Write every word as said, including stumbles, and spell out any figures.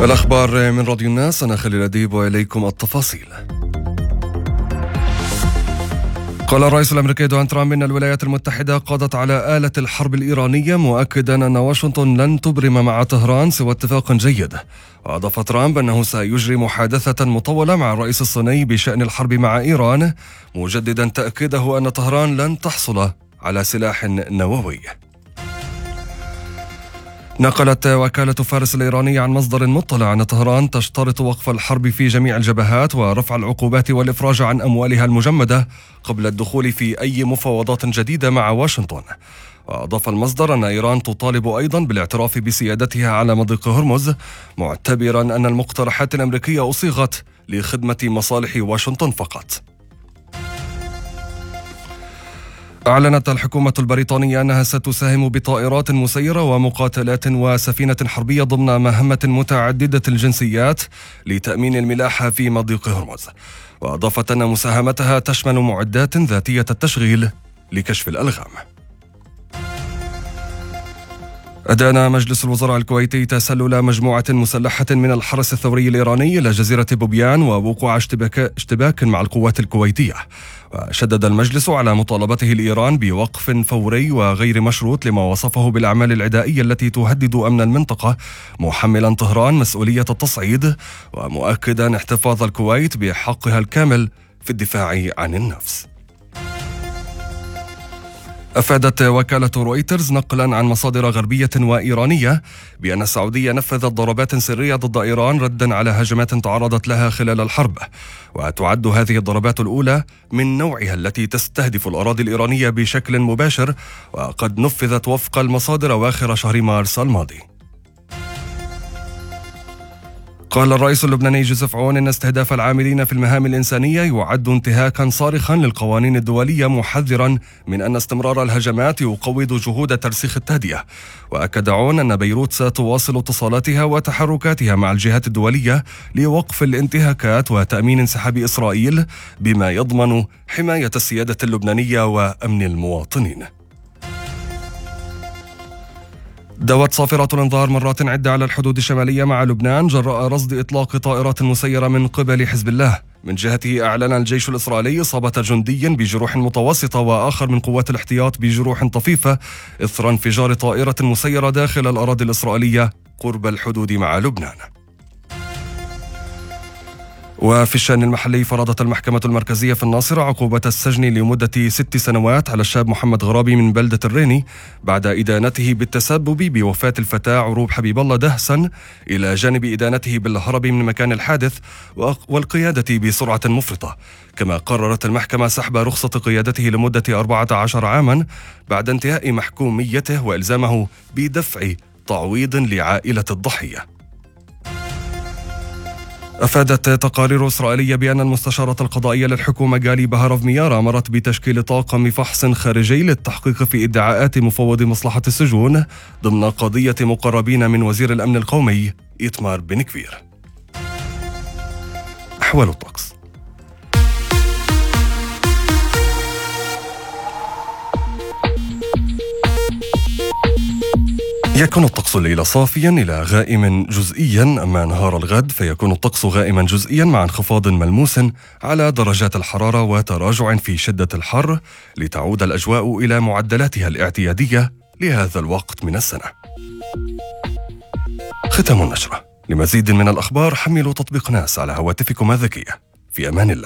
الأخبار من راديو الناس، أنا خليل أديب وإليكم التفاصيل. قال الرئيس الأمريكي دونالد ترامب إن الولايات المتحدة قضت على آلة الحرب الإيرانية، مؤكدا أن واشنطن لن تبرم مع طهران سوى اتفاق جيد. وأضاف ترامب أنه سيجري محادثة مطولة مع الرئيس الصيني بشأن الحرب مع إيران، مجددا تأكيده أن طهران لن تحصل على سلاح نووي. نقلت وكالة فارس الإيرانية عن مصدر مطلع أن طهران تشترط وقف الحرب في جميع الجبهات ورفع العقوبات والإفراج عن أموالها المجمدة قبل الدخول في أي مفاوضات جديدة مع واشنطن. وأضاف المصدر أن إيران تطالب أيضا بالاعتراف بسيادتها على مضيق هرمز، معتبرا أن المقترحات الأمريكية أصيغت لخدمة مصالح واشنطن فقط. أعلنت الحكومة البريطانية أنها ستساهم بطائرات مسيرة ومقاتلات وسفينة حربية ضمن مهمة متعددة الجنسيات لتأمين الملاحة في مضيق هرمز. وأضافت أن مساهمتها تشمل معدات ذاتية التشغيل لكشف الألغام. أدان مجلس الوزراء الكويتي تسلل مجموعة مسلحة من الحرس الثوري الإيراني إلى جزيرة بوبيان ووقوع اشتباك, اشتباك مع القوات الكويتية. وشدد المجلس على مطالبته الإيران بوقف فوري وغير مشروط لما وصفه بالأعمال العدائية التي تهدد أمن المنطقة، محملا طهران مسؤولية التصعيد، ومؤكدا احتفاظ الكويت بحقها الكامل في الدفاع عن النفس. أفادت وكالة رويترز نقلا عن مصادر غربية وإيرانية بأن السعودية نفذت ضربات سرية ضد إيران ردا على هجمات تعرضت لها خلال الحرب. وتعد هذه الضربات الأولى من نوعها التي تستهدف الأراضي الإيرانية بشكل مباشر، وقد نفذت وفق المصادر أواخر شهر مارس الماضي. قال الرئيس اللبناني جوزيف عون إن استهداف العاملين في المهام الإنسانية يعد انتهاكا صارخا للقوانين الدولية، محذرا من أن استمرار الهجمات يقوض جهود ترسيخ التهدئة. وأكد عون أن بيروت ستواصل اتصالاتها وتحركاتها مع الجهات الدولية لوقف الانتهاكات وتأمين انسحاب إسرائيل، بما يضمن حماية السيادة اللبنانية وأمن المواطنين. دوت صافرات الانذار مرات عدة على الحدود الشمالية مع لبنان جراء رصد إطلاق طائرات مسيرة من قبل حزب الله. من جهته أعلن الجيش الإسرائيلي إصابة جندي بجروح متوسطة وآخر من قوات الاحتياط بجروح طفيفة إثر انفجار طائرة مسيرة داخل الأراضي الإسرائيلية قرب الحدود مع لبنان. وفي الشأن المحلي، فرضت المحكمة المركزية في الناصرة عقوبة السجن لمدة ست سنوات على الشاب محمد غرابي من بلدة الريني بعد إدانته بالتسبب بوفاة الفتاة عروب حبيب الله دهسا، إلى جانب إدانته بالهرب من مكان الحادث والقيادة بسرعة مفرطة. كما قررت المحكمة سحب رخصة قيادته لمدة أربعة عشر عاما بعد انتهاء محكوميته، وإلزامه بدفع تعويض لعائلة الضحية. أفادت تقارير إسرائيلية بأن المستشارة القضائية للحكومة غالي بهاروف ميارا أمرت بتشكيل طاقم فحص خارجي للتحقيق في ادعاءات مفوض مصلحة السجون ضمن قضية مقربين من وزير الأمن القومي إيتمار بن كفير. أحوال الطقس. يكون الطقس الليلة صافيا إلى غائم جزئيا، أما نهار الغد فيكون الطقس غائما جزئيا مع انخفاض ملموس على درجات الحرارة وتراجع في شدة الحر، لتعود الأجواء إلى معدلاتها الاعتيادية لهذا الوقت من السنة. ختام النشرة. لمزيد من الأخبار حملوا تطبيق ناس على هواتفكم الذكية. في أمان الله.